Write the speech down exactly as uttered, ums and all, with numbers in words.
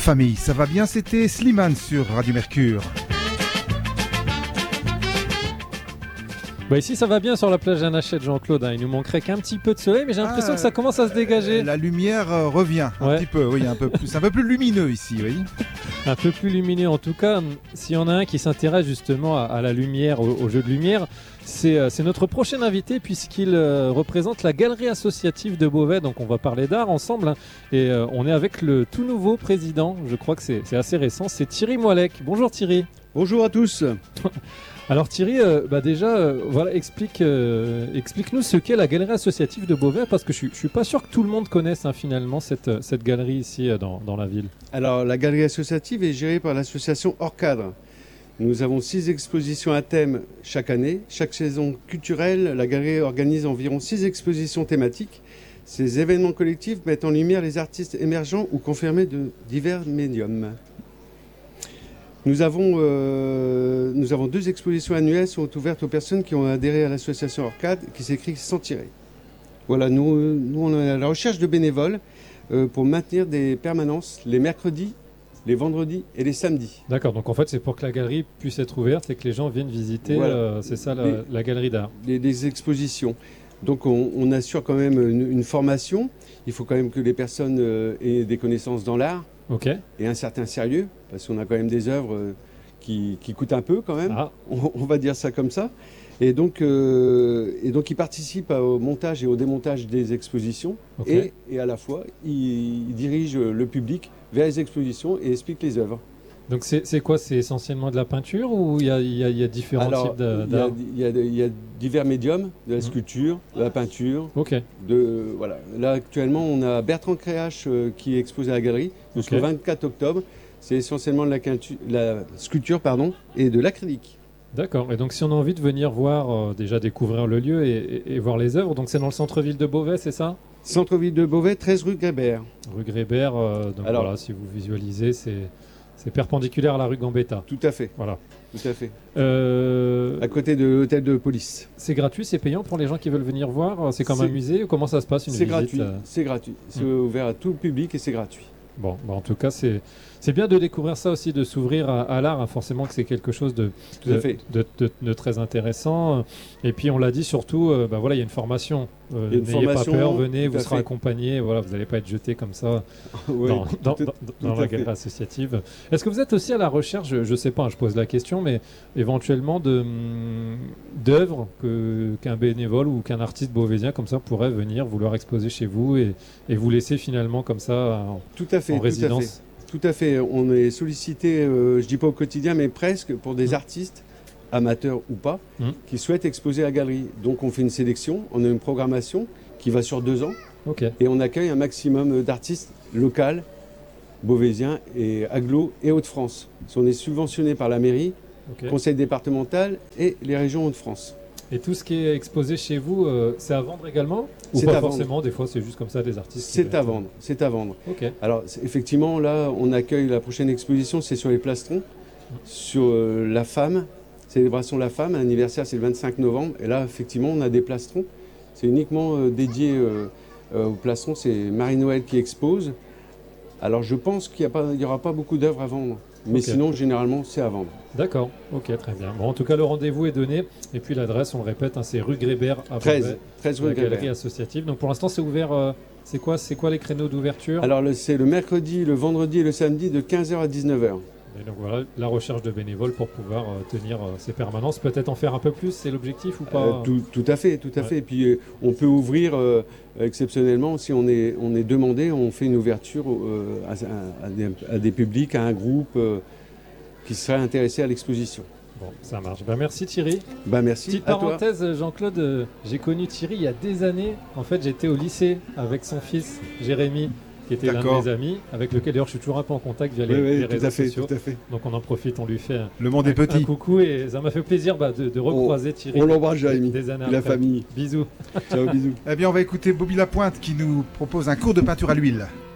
famille, ça va bien? C'était Slimane sur Radio Mercure. Bah ici ça va bien sur la plage d'Annachette, Jean-Claude, hein. Il nous manquerait qu'un petit peu de soleil, mais j'ai l'impression ah, que ça commence à se dégager. Euh, la lumière euh, revient un ouais. petit peu, oui, un peu plus, un peu plus lumineux ici, oui. Un peu plus lumineux en tout cas. S'il y en a un qui s'intéresse justement à, à la lumière, au, au jeu de lumière, c'est, euh, c'est notre prochain invité puisqu'il euh, représente la galerie associative de Beauvais. Donc on va parler d'art ensemble, hein. Et euh, on est avec le tout nouveau président, je crois que c'est, c'est assez récent, c'est Thierry Moilec. Bonjour Thierry. Bonjour à tous. Alors Thierry, euh, bah déjà, euh, voilà, explique, euh, explique-nous ce qu'est la galerie associative de Beauvais, parce que je ne suis pas sûr que tout le monde connaisse hein, finalement cette, cette galerie ici euh, dans, dans la ville. Alors la galerie associative est gérée par l'association Hors Cadre. Nous avons six expositions à thème chaque année. Chaque saison culturelle, la galerie organise environ six expositions thématiques. Ces événements collectifs mettent en lumière les artistes émergents ou confirmés de divers médiums. Nous avons, euh, nous avons deux expositions annuelles qui sont ouvertes aux personnes qui ont adhéré à l'association Hors Cadre, qui s'écrit Sans tirer. Voilà, nous, nous on est à la recherche de bénévoles euh, pour maintenir des permanences les mercredis, les vendredis et les samedis. D'accord, donc en fait c'est pour que la galerie puisse être ouverte et que les gens viennent visiter, voilà. euh, c'est ça la, les, la galerie d'art. Les, les expositions. Donc on, on assure quand même une, une formation. Il faut quand même que les personnes euh, aient des connaissances dans l'art. Okay. Et un certain sérieux, parce qu'on a quand même des œuvres qui, qui coûtent un peu quand même, ah. on, on va dire ça comme ça. Et donc, euh, et donc ils participent au montage et au démontage des expositions, okay. et, et à la fois ils, ils dirigent le public vers les expositions et expliquent les œuvres. Donc c'est, c'est quoi? C'est essentiellement de la peinture ou il y a, y a, y a différents Alors, types de, d'art? Il y, y, y a divers médiums, de la sculpture, de la peinture. Okay. De, voilà. Là actuellement on a Bertrand Créache euh, qui est exposé à la galerie jusqu'au okay. vingt-quatre octobre. C'est essentiellement de la, quintu- la sculpture pardon, et de l'acrylique. D'accord. Et donc si on a envie de venir voir, euh, déjà découvrir le lieu et, et, et voir les œuvres, donc c'est dans le centre-ville de Beauvais, c'est ça? Centre-ville de Beauvais, treize rue Grébert. Rue Grébert, euh, donc Alors, voilà, si vous visualisez, c'est... C'est perpendiculaire à la rue Gambetta. Tout à fait. Voilà. Tout à fait. Euh... À côté de l'hôtel de police. C'est gratuit, c'est payant pour les gens qui veulent venir voir? C'est comme c'est... un musée ou comment ça se passe une c'est visite? Gratuit. C'est gratuit. C'est mmh. ouvert à tout le public et c'est gratuit. Bon, bah en tout cas, c'est, c'est bien de découvrir ça aussi, de s'ouvrir à, à l'art. Hein. Forcément que c'est quelque chose de, de, de, de, de très intéressant. Et puis, on l'a dit surtout, euh, bah voilà, il y a une formation. Euh, une n'ayez formation, pas peur, venez, vous serez accompagné. Voilà, vous n'allez pas être jeté comme ça oui, dans, dans, tout, dans, tout dans la galerie associative. Est-ce que vous êtes aussi à la recherche, je ne sais pas, hein, je pose la question, mais éventuellement de, d'œuvres que, qu'un bénévole ou qu'un artiste beauvaisien comme ça pourrait venir vouloir exposer chez vous et, et vous laisser finalement comme ça en, tout à fait, en tout résidence? À fait. Tout à fait. On est sollicité, euh, je ne dis pas au quotidien, mais presque pour des mmh. artistes, amateurs ou pas, mmh. qui souhaitent exposer à la galerie. Donc on fait une sélection, on a une programmation qui va sur deux ans, okay. et on accueille un maximum d'artistes locaux, beauvaisiens et agglo et Hauts-de-France. On est subventionné par la mairie, okay. conseil départemental et les régions Hauts-de-France. Et tout ce qui est exposé chez vous, euh, c'est à vendre également? Ou c'est pas à forcément, vendre. Des fois c'est juste comme ça des artistes? C'est à vendre, c'est à vendre. Okay. Alors effectivement, là, on accueille la prochaine exposition, c'est sur les plastrons, mmh. sur euh, la femme, célébration de la femme, l'anniversaire c'est le vingt-cinq novembre, et là effectivement on a des plastrons, c'est uniquement euh, dédié euh, euh, aux plastrons, c'est Marie-Noël qui expose. Alors je pense qu'il n'y aura pas beaucoup d'œuvres à vendre, mais okay. sinon généralement c'est à vendre. D'accord, ok, très bien. Bon, en tout cas le rendez-vous est donné, et puis l'adresse, on le répète, hein, c'est rue Grébert à treize, treize rue la Grébert. Galerie associative. Donc pour l'instant c'est ouvert, euh, c'est quoi, c'est quoi les créneaux d'ouverture? Alors le, c'est le mercredi, le vendredi et le samedi de quinze heures à dix-neuf heures. Et donc voilà, la recherche de bénévoles pour pouvoir euh, tenir euh, ces permanences, peut-être en faire un peu plus, c'est l'objectif ou pas? euh, tout, tout à fait, tout à ouais. fait. Et puis euh, on peut ouvrir euh, exceptionnellement, si on est, on est demandé, on fait une ouverture euh, à, à, des, à des publics, à un groupe euh, qui serait intéressé à l'exposition. Bon, ça marche. Ben, merci Thierry. Ben, merci. Petite à parenthèse, toi. Jean-Claude, euh, j'ai connu Thierry il y a des années. En fait, j'étais au lycée avec son fils Jérémy, qui était D'accord. l'un de mes amis, avec lequel d'ailleurs je suis toujours un peu en contact via les, oui, oui, les réseaux tout à fait, sociaux. Tout à fait. Donc on en profite, on lui fait un, Le monde un, est petit. un coucou et ça m'a fait plaisir bah, de, de recroiser on, Thierry. On l'embrasse Jérémy, des années la après. famille. Bisous. Ciao, bisous. Eh bien on va écouter Bobby Lapointe qui nous propose un cours de peinture à l'huile.